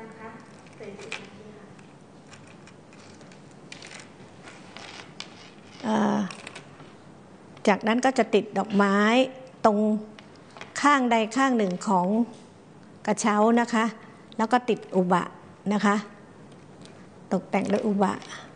ยังคะเป็น10 นาทีค่ะจากนั้นก็จะติดดอกไม้ตรงข้างใดข้างหนึ่งของกระเช้านะคะแล้วก็ติดอุบะนะคะตกแต่งด้วยอุบะ